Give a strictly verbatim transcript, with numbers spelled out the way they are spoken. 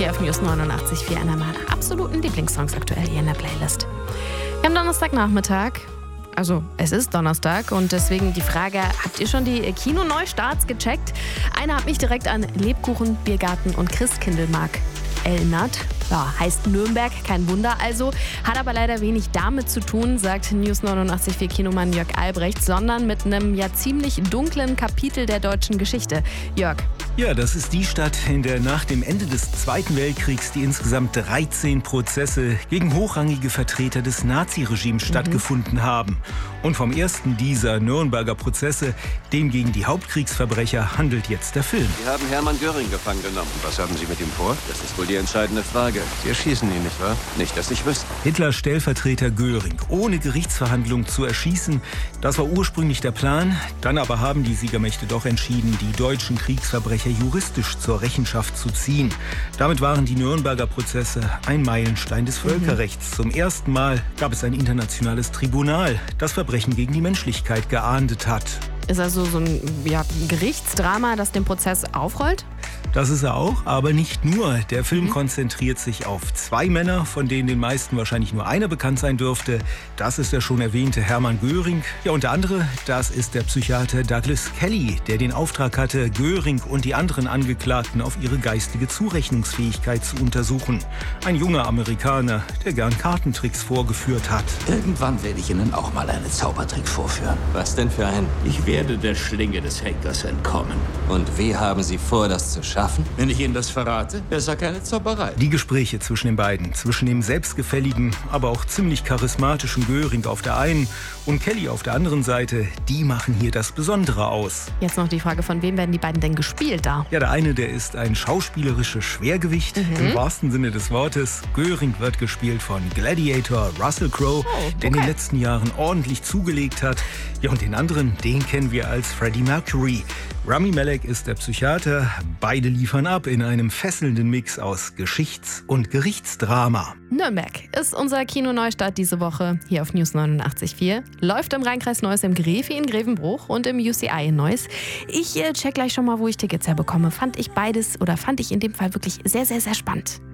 hier auf News neunundachtzig Komma vier, einer meiner absoluten Lieblingssongs aktuell hier in der Playlist. Wir haben Donnerstagnachmittag. Also, es ist Donnerstag und deswegen die Frage, habt ihr schon die Kino-Neustarts gecheckt? Einer hat mich direkt an Lebkuchen, Biergarten und Christkindlmarkt erinnert. Ja, heißt Nürnberg, kein Wunder also, hat aber leider wenig damit zu tun, sagt News neunundachtzig Komma vier Kinomann Jörg Albrecht, sondern mit einem ja ziemlich dunklen Kapitel der deutschen Geschichte. Jörg. Ja, das ist die Stadt, in der nach dem Ende des Zweiten Weltkriegs die insgesamt dreizehn Prozesse gegen hochrangige Vertreter des Naziregimes mhm. stattgefunden haben. Und vom ersten dieser Nürnberger Prozesse, dem gegen die Hauptkriegsverbrecher, handelt jetzt der Film. Sie haben Hermann Göring gefangen genommen. Was haben Sie mit ihm vor? Das ist wohl die entscheidende Frage. Sie erschießen ihn, nicht wahr? Nicht, dass ich wüsste. Hitlers Stellvertreter Göring ohne Gerichtsverhandlung zu erschießen, das war ursprünglich der Plan. Dann aber haben die Siegermächte doch entschieden, die deutschen Kriegsverbrecher juristisch zur Rechenschaft zu ziehen. Damit waren die Nürnberger Prozesse ein Meilenstein des Völkerrechts. Mhm. Zum ersten Mal gab es ein internationales Tribunal, das Verbrechen gegen die Menschlichkeit geahndet hat. Ist also so ein ja, Gerichtsdrama, das den Prozess aufrollt? Das ist er auch, aber nicht nur. Der Film mhm. konzentriert sich auf zwei Männer, von denen den meisten wahrscheinlich nur einer bekannt sein dürfte. Das ist der schon erwähnte Hermann Göring. Ja, und der andere, das ist der Psychiater Douglas Kelly, der den Auftrag hatte, Göring und die anderen Angeklagten auf ihre geistige Zurechnungsfähigkeit zu untersuchen. Ein junger Amerikaner, der gern Kartentricks vorgeführt hat. Irgendwann werde ich Ihnen auch mal einen Zaubertrick vorführen. Was denn für einen? Ich werde der Schlinge des Henkers entkommen. Und wie haben Sie vor, das zu schaffen? Wenn ich Ihnen das verrate, wäre es ja keine Zauberei. Die Gespräche zwischen den beiden, zwischen dem selbstgefälligen, aber auch ziemlich charismatischen Göring auf der einen und Kelly auf der anderen Seite, die machen hier das Besondere aus. Jetzt noch die Frage, von wem werden die beiden denn gespielt da? Ja, der eine, der ist ein schauspielerisches Schwergewicht, mhm. im wahrsten Sinne des Wortes. Göring wird gespielt von Gladiator Russell Crowe, oh, okay. der in den letzten Jahren ordentlich zugelegt hat. Ja, und den anderen, den kennen wir als Freddie Mercury. Rami Malek ist der Psychiater. Beide liefern ab in einem fesselnden Mix aus Geschichts- und Gerichtsdrama. Nürnberg ist unser Kino-Neustart diese Woche hier auf News neunundachtzig Komma vier. Läuft im Rheinkreis Neuss, im Gräfi in Grevenbruch und im U C I in Neuss. Ich äh, check gleich schon mal, wo ich Tickets herbekomme. Fand ich beides oder fand ich in dem Fall wirklich sehr, sehr, sehr spannend.